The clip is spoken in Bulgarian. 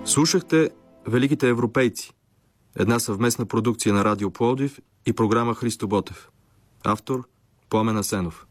Слушахте Великите европейци, една съвместна продукция на Радио Пловдив и програма Христо Ботев. Автор Пламен Асенов.